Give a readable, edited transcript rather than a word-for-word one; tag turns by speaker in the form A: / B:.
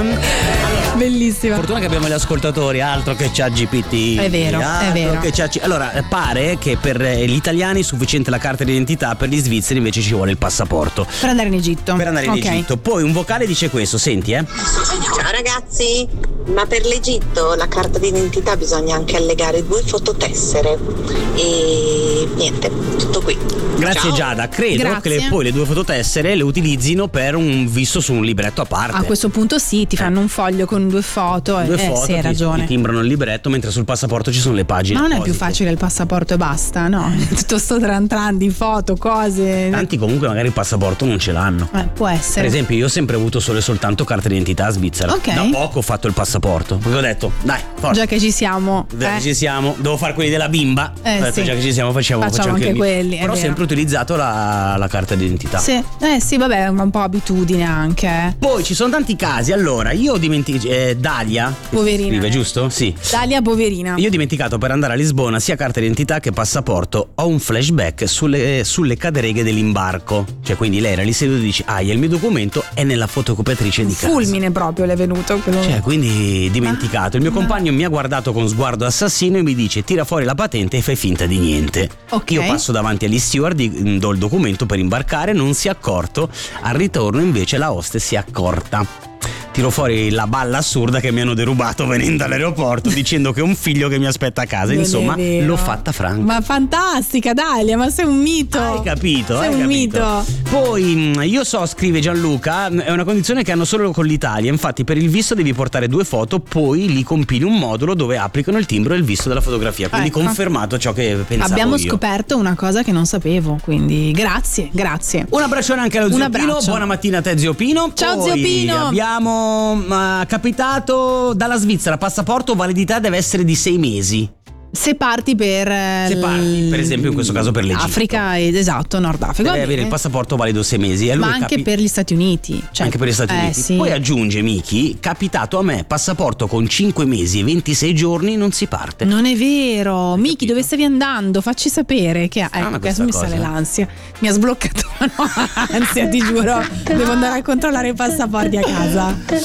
A: Bellissima.
B: Fortuna che abbiamo gli ascoltatori, altro che ChatGPT.
A: È vero, è vero.
B: Allora, pare che per gli italiani è sufficiente la carta d'identità, per gli svizzeri invece ci vuole il passaporto.
A: Per andare in Egitto.
B: Egitto. Poi un vocale dice questo, senti
C: Ciao ragazzi, ma per l'Egitto la carta d'identità bisogna anche allegare 2 fototessere e niente, tutto qui.
B: Grazie.
C: Ciao.
B: Giada, credo che poi le 2 fototessere le utilizzino per un visto su un libretto a parte.
A: A questo punto sì, ti fanno un foglio con 2 foto. Sì, hai ragione.
B: Ti timbrano il libretto, mentre sul passaporto ci sono le pagine.
A: Ma non
B: apposite.
A: è più facile il passaporto e basta, no? Tutto sto tran di foto, cose.
B: Tanti comunque magari il passaporto non ce l'hanno.
A: Può essere.
B: Per esempio io ho sempre avuto solo e soltanto carta d'identità svizzera.
A: Ok.
B: Da poco ho fatto il passaporto, perché ho detto dai, forza.
A: Già che ci siamo.
B: Ci siamo, devo fare quelli della bimba. Ho detto,
A: sì.
B: già che ci siamo facciamo
A: anche quelli.
B: Però ho sempre utilizzato la carta d'identità.
A: Sì, sì, vabbè, è un po' abitudine anche.
B: Poi ci sono tanti casi. Allora, io ho dimenticato Dalia.
A: Poverina.
B: Scrive, giusto? Sì.
A: Dalia poverina.
B: Io ho dimenticato per andare a Lisbona sia carta d'identità che passaporto. Ho un flashback sulle cadereghe dell'imbarco. Cioè, quindi lei era lì seduta e dice: il mio documento è nella fotocopiatrice di casa.
A: Fulmine proprio le è venuto.
B: Cioè, quindi dimenticato. Il mio compagno mi ha guardato con sguardo assassino e mi dice: tira fuori la patente e fai finta di niente.
A: Ok.
B: Io passo davanti agli steward, do il documento per imbarcare, non si è accorto. Al ritorno invece la hostess si è accorta. Tiro fuori la balla assurda che mi hanno derubato venendo all'aeroporto dicendo che ho un figlio che mi aspetta a casa.
A: Non
B: Insomma,
A: è vero.
B: l'ho fatta franca.
A: Ma fantastica, Dalia, ma sei un mito.
B: Hai capito?
A: Sei un mito.
B: Poi io scrive Gianluca, è una condizione che hanno solo con l'Italia. Infatti per il visto devi portare 2 foto, poi li compili un modulo dove applicano il timbro e il visto della fotografia. Quindi confermato ciò che pensavo.
A: Abbiamo
B: io.
A: scoperto una cosa che non sapevo, quindi grazie.
B: Un abbraccione anche allo zio Pino. Buona mattina a te, zio Pino.
A: Ciao,
B: Poi
A: zio Pino.
B: Abbiamo capitato dalla Svizzera, passaporto, validità deve essere di 6 mesi.
A: Se parti per
B: esempio in questo caso per l'Egitto,
A: Africa, esatto, Nord Africa,
B: deve avere il passaporto valido 6 mesi. E lui
A: ma anche per gli Stati Uniti, cioè,
B: anche per gli Stati Uniti.
A: Sì.
B: Poi aggiunge Miki: capitato a me, passaporto con 5 mesi e 26 giorni, non si parte.
A: Non è vero, Miki, dove stavi andando? Facci sapere che adesso mi sale l'ansia, mi ha sbloccato ansia, ti giuro. Devo andare a controllare i passaporti a casa.